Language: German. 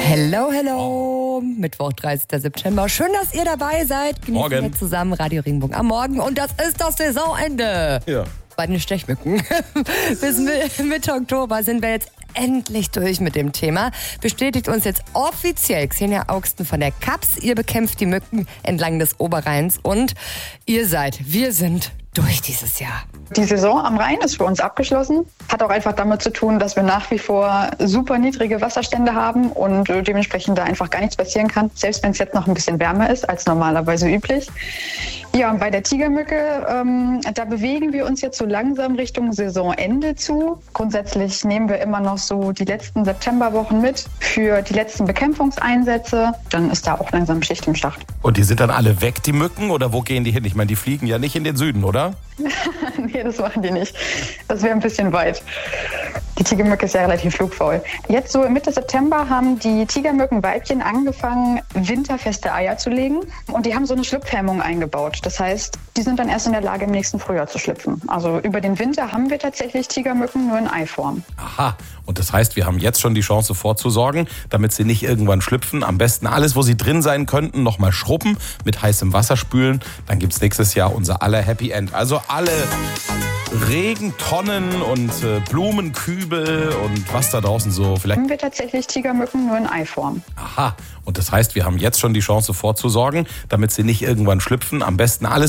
Hello, hello. Mittwoch, 30. September. Schön, dass ihr dabei seid. Genießen wir zusammen Radio Regenbogen am Morgen. Und das ist das Saisonende. Ja. Bei den Stechmücken. Bis Mitte Oktober sind wir jetzt endlich durch mit dem Thema. Bestätigt uns jetzt offiziell Xenia Augsten von der CAPS. Ihr bekämpft die Mücken entlang des Oberrheins und wir sind durch dieses Jahr. Die Saison am Rhein ist für uns abgeschlossen. Hat auch einfach damit zu tun, dass wir nach wie vor super niedrige Wasserstände haben und dementsprechend da einfach gar nichts passieren kann, selbst wenn es jetzt noch ein bisschen wärmer ist als normalerweise üblich. Ja, und bei der Tigermücke, da bewegen wir uns jetzt so langsam Richtung Saisonende zu. Grundsätzlich nehmen wir immer noch so die letzten Septemberwochen mit für die letzten Bekämpfungseinsätze. Dann ist da auch langsam Schicht im Schacht. Und die sind dann alle weg, die Mücken, oder wo gehen die hin? Ich meine, die fliegen ja nicht in den Süden, oder? Nee, das machen die nicht. Das wäre ein bisschen weit. Die Tigermücke ist ja relativ flugfaul. Jetzt so Mitte September haben die Tigermückenweibchen angefangen, winterfeste Eier zu legen. Und die haben so eine Schlüpfhemmung eingebaut. Das heißt, die sind dann erst in der Lage, im nächsten Frühjahr zu schlüpfen. Also über den Winter haben wir tatsächlich Tigermücken nur in Eiform. Aha, und das heißt, wir haben jetzt schon die Chance vorzusorgen, damit sie nicht irgendwann schlüpfen. Am besten alles, wo sie drin sein könnten, nochmal schrubben, mit heißem Wasser spülen. Dann gibt's nächstes Jahr unser aller Happy End. Also alle Regentonnen und Blumenkübel und was da draußen so vielleicht. Haben wir tatsächlich Tigermücken nur in Eiform. Aha, und das heißt, wir haben jetzt schon die Chance vorzusorgen, damit sie nicht irgendwann schlüpfen. Am besten alles